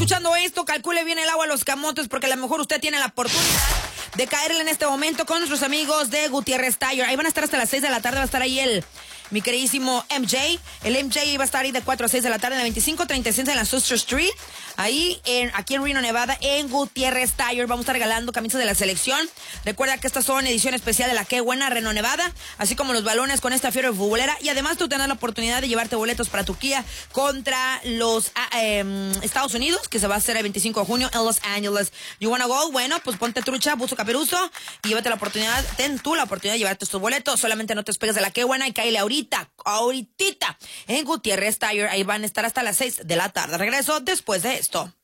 Escuchando esto, calcule bien el agua a los camotes porque a lo mejor usted tiene la oportunidad de caerle en este momento con nuestros amigos de Gutiérrez Tire. Ahí van a estar hasta las 6 de la tarde, va a estar ahí mi queridísimo MJ. El MJ va a estar ahí de 4 a 6 de la tarde en la 2536 en la Suster Street. Aquí en Reno, Nevada, en Gutiérrez Tire. Vamos a estar regalando camisas de la selección. Recuerda que estas son edición especial de la Qué Buena Reno, Nevada. Así como los balones con esta fiebre futbolera. Y además tú tendrás la oportunidad de llevarte boletos para Turquía contra los Estados Unidos, que se va a hacer el 25 de junio en Los Ángeles. You wanna go? Bueno, pues ponte trucha, buzo caperuzo y llévate la oportunidad. Ten tú la oportunidad de llevarte estos boletos. Solamente no te despegues de la Qué Buena y cáele ahoritita en Gutiérrez Tire. Ahí van a estar hasta las 6 de la tarde. Regreso después de esto.